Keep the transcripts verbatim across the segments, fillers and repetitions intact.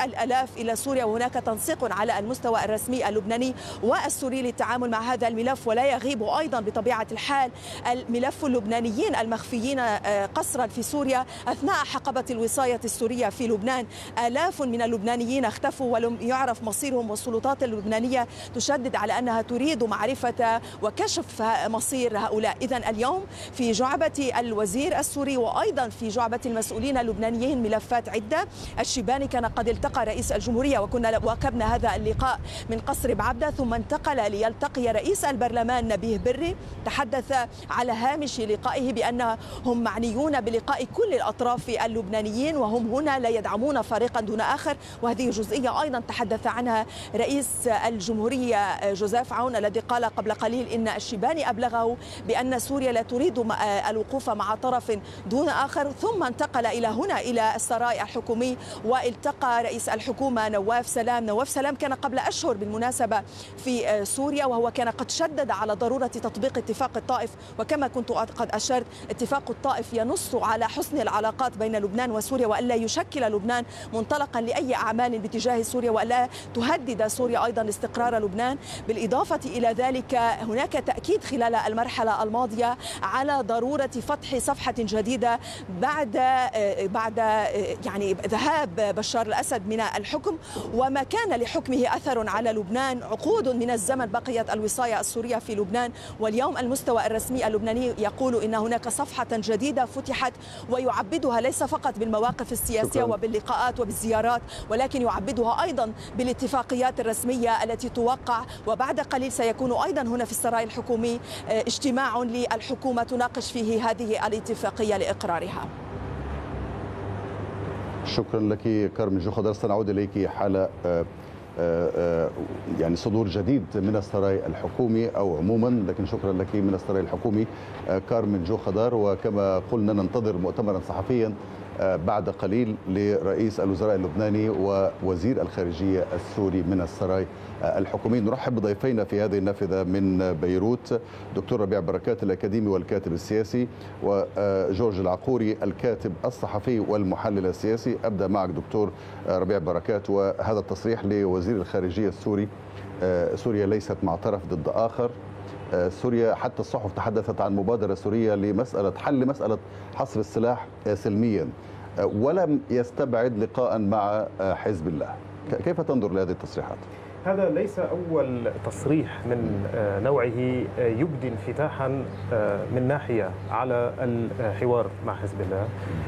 الآلاف إلى سوريا، وهناك تنسيق على المستوى الرسمي اللبناني والسوري للتعامل مع هذا الملف. ولا يغيب أيضا بطبيعة الحال الملف اللبنانيين المخفيين قسرا في سوريا أثناء حقبة الوصاية السورية في لبنان. آلاف من اللبنانيين اختفوا ولم يعرف مصيرهم، والسلطات اللبنانية تشدد على أنها تريد معرفة وكشف مصير هؤلاء. إذن اليوم في جعبة الوزير السوري وأيضا في جعبة المسؤولين اللبنانيين ملفات عدة. الشيباني كان قد التقى رئيس الجمهورية، وكنا واكبنا هذا اللقاء من قصر بعبدة، ثم انتقل ليلتقي رئيس البرلمان نبيه بري. تحدث على هامش لقائه بأنهم معنيون بلقاء كل الأطراف اللبنانيين، وهم هنا لا يدعمون فريقا دون آخر. وهذه جزئية أيضا تحدث عنها رئيس الجمهورية جوزيف عون، الذي قال قبل قليل إن الشيباني أبلغه بأن سوريا لا تريد الوقوف مع طرف دون آخر. ثم انتقل إلى هنا إلى السراي الحكومي والتقى رئيس الحكومة نواف سلام. نواف سلام كان قبل أشهر بالمناسبة في سوريا، وهو كان قد شدد على ضرورة تطبيق اتفاق الطائف، وكما كنت قد أشرت اتفاق الطائف ينص على حسن العلاقات بين لبنان وسوريا، وألا يشكل لبنان منطلقا لأي أعمال باتجاه سوريا، وألا تهدد سوريا أيضا استقرار لبنان. بالإضافة إلى ذلك هناك تأكيد خلال المرحلة الماضية على ضرورة فتح صفحة جديدة بعد بعد يعني ذهاب بشار الأسد من الحكم، وما كان لحكمه أثر على لبنان. عقود من الزمن بقيت الوصاية السورية في لبنان، واليوم المستوى الرسمي اللبناني يقول إن هناك صفحة جديدة فتحت، ويعبدها ليس فقط بالمواقف السياسية وباللقاءات وبالزيارات، ولكن يعبدها أيضا بالاتفاقيات الرسمية التي توقع. وبعد قليل سيكون أيضا هنا في السراي الحكومي اجتماع للحكومة تناقش فيه هذه الاتفاقية لإقرارها. شكرا لك كارمن جو خضر. سنعود إليك حال يعني صدور جديد من السراي الحكومي أو عموما، لكن شكرا لك من السراي الحكومي كارمن جو خضر. وكما قلنا ننتظر مؤتمرا صحفيا بعد قليل لرئيس الوزراء اللبناني ووزير الخارجية السوري من السراي الحكومي. نرحب بضيفينا في هذه النافذة من بيروت، دكتور ربيع بركات الأكاديمي والكاتب السياسي، وجورج العقوري الكاتب الصحفي والمحلل السياسي. أبدأ معك دكتور ربيع بركات، وهذا التصريح لوزير الخارجية السوري: سوريا ليست مع طرف ضد آخر. سوريا حتى الصحف تحدثت عن مبادرة سورية لمسألة حل مسألة حصر السلاح سلميا، ولم يستبعد لقاء مع حزب الله. كيف تنظر لهذه التصريحات؟ هذا ليس أول تصريح من نوعه يبدي انفتاحا من ناحية على الحوار مع حزب الله،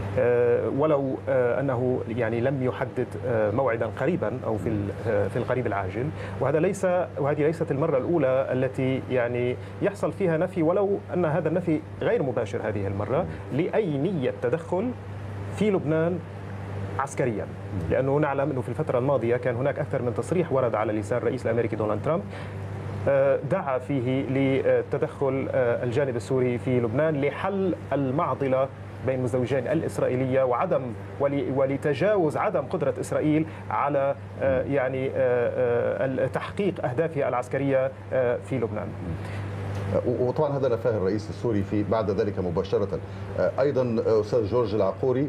ولو أنه يعني لم يحدد موعدا قريبا أو في في القريب العاجل. وهذا ليس وهذه ليست المرة الأولى التي يعني يحصل فيها نفي، ولو أن هذا النفي غير مباشر هذه المرة، لأي نية تدخل في لبنان عسكريا، لأنه نعلم أنه في الفترة الماضية كان هناك أكثر من تصريح ورد على لسان الرئيس الأمريكي دونالد ترامب دعا فيه لتدخل الجانب السوري في لبنان لحل المعضلة بين المزدوجين الإسرائيلية وعدم ولتجاوز عدم قدرة إسرائيل على يعني تحقيق أهدافها العسكرية في لبنان. وطبعا هذا نفاه الرئيس السوري في بعد ذلك مباشرة. أيضا أستاذ جورج العقوري،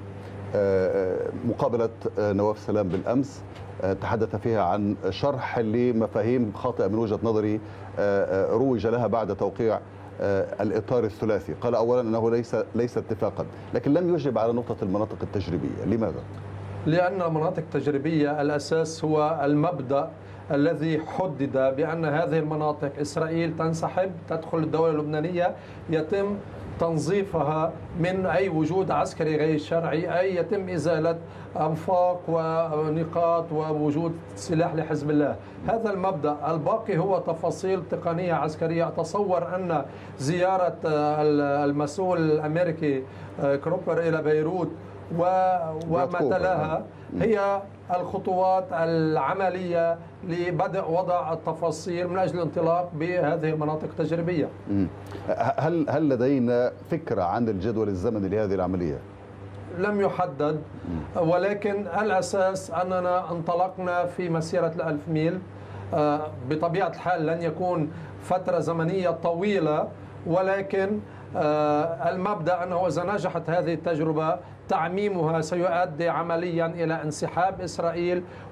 مقابلة نواف سلام بالأمس تحدث فيها عن شرح لمفاهيم خاطئة من وجهة نظري روج لها بعد توقيع الإطار الثلاثي. قال أولا أنه ليس ليس اتفاقا، لكن لم يجب على نقطة المناطق التجريبية. لماذا؟ لأن المناطق التجريبية الأساس هو المبدأ الذي حدد بأن هذه المناطق إسرائيل تنسحب، تدخل الدولة اللبنانية، يتم تنظيفها من أي وجود عسكري غير شرعي، أي يتم إزالة أنفاق ونقاط ووجود سلاح لحزب الله. هذا المبدأ. الباقي هو تفاصيل تقنية عسكرية. أتصور أن زيارة المسؤول الأمريكي كروبر إلى بيروت وما تلاها هي الخطوات العملية لبدء وضع التفاصيل من أجل الانطلاق بهذه المناطق التجريبية. هل هل لدينا فكرة عن الجدول الزمني لهذه العملية؟ لم يحدد، ولكن الأساس أننا انطلقنا في مسيرة الألف ميل. بطبيعة الحال لن يكون فترة زمنية طويلة، ولكن المبدأ أنه إذا نجحت هذه التجربة تعميمها سيؤدي عمليا إلى انسحاب إسرائيل